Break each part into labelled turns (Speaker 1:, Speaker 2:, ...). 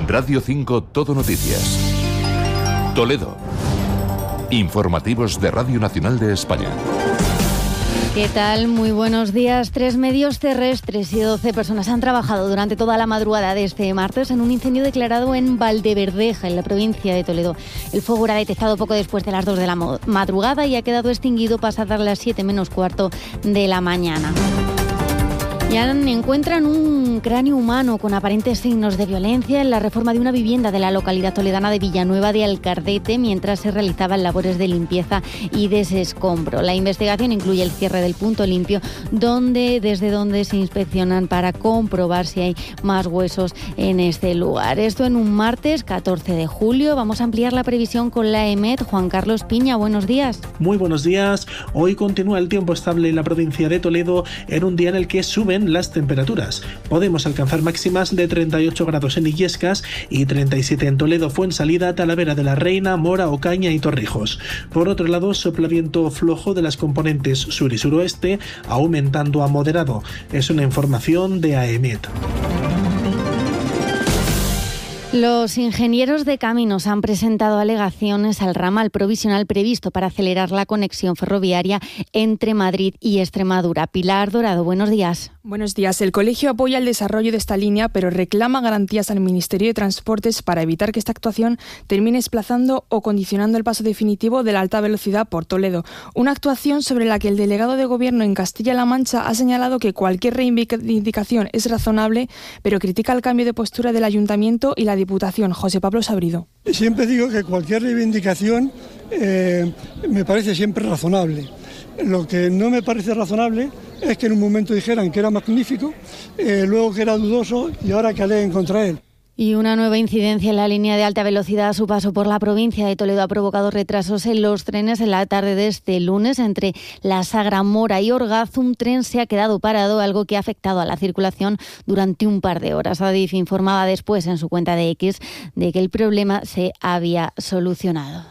Speaker 1: Radio 5 Todo Noticias. Toledo. Informativos de Radio Nacional de España.
Speaker 2: ¿Qué tal? Muy buenos días. 3 medios terrestres y 12 personas han trabajado durante toda la madrugada de este martes en un incendio declarado en Valdeverdeja, en la provincia de Toledo. El fuego era detectado poco después de las 2 de la madrugada y ha quedado extinguido pasadas las 7 menos cuarto de la mañana. Ya encuentran un cráneo humano con aparentes signos de violencia en la reforma de una vivienda de la localidad toledana de Villanueva de Alcardete mientras se realizaban labores de limpieza y desescombro. La investigación incluye el cierre del punto limpio desde donde se inspeccionan para comprobar si hay más huesos en este lugar. Esto en un martes 14 de julio. Vamos a ampliar la previsión con la EMET. Juan Carlos Piña, buenos días.
Speaker 3: Muy buenos días. Hoy continúa el tiempo estable en la provincia de Toledo en un día en el que suben las temperaturas. Podemos alcanzar máximas de 38 grados en Illescas y 37 en Toledo, Fuensalida, Talavera de la Reina, Mora, Ocaña y Torrijos. Por otro lado, sopla viento flojo de las componentes sur y suroeste, aumentando a moderado. Es una información de AEMET.
Speaker 2: Los ingenieros de caminos han presentado alegaciones al ramal provisional previsto para acelerar la conexión ferroviaria entre Madrid y Extremadura. Pilar Dorado, buenos días.
Speaker 4: Buenos días. El colegio apoya el desarrollo de esta línea, pero reclama garantías al Ministerio de Transportes para evitar que esta actuación termine desplazando o condicionando el paso definitivo de la alta velocidad por Toledo. Una actuación sobre la que el delegado de Gobierno en Castilla-La Mancha ha señalado que cualquier reivindicación es razonable, pero critica el cambio de postura del Ayuntamiento y la Diputación. José Pablo Sabrido.
Speaker 5: Siempre digo que cualquier reivindicación me parece siempre razonable. Lo que no me parece razonable es que en un momento dijeran que era magnífico, luego que era dudoso y ahora que aleguen contra él.
Speaker 2: Y una nueva incidencia en la línea de alta velocidad a su paso por la provincia de Toledo ha provocado retrasos en los trenes en la tarde de este lunes. Entre La Sagra, Mora y Orgaz, un tren se ha quedado parado, algo que ha afectado a la circulación durante un par de horas. Adif informaba después en su cuenta de X de que el problema se había solucionado.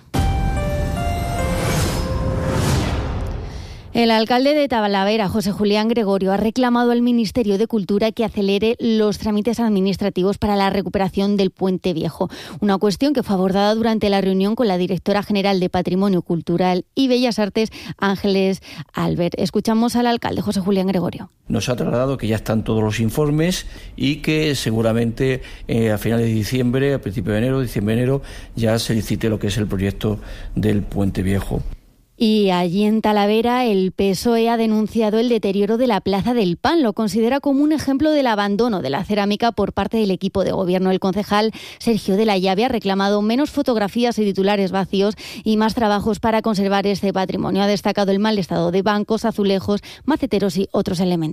Speaker 2: El alcalde de Talavera, José Julián Gregorio, ha reclamado al Ministerio de Cultura que acelere los trámites administrativos para la recuperación del Puente Viejo. Una cuestión que fue abordada durante la reunión con la directora general de Patrimonio Cultural y Bellas Artes, Ángeles Albert. Escuchamos al alcalde, José Julián Gregorio.
Speaker 6: Nos ha trasladado que ya están todos los informes y que seguramente a finales de diciembre, a principios de enero, diciembre-enero, ya se licite lo que es el proyecto del Puente Viejo.
Speaker 2: Y allí en Talavera el PSOE ha denunciado el deterioro de la Plaza del Pan. Lo considera como un ejemplo del abandono de la cerámica por parte del equipo de gobierno. El concejal Sergio de la Llave ha reclamado menos fotografías y titulares vacíos y más trabajos para conservar este patrimonio. Ha destacado el mal estado de bancos, azulejos, maceteros y otros elementos.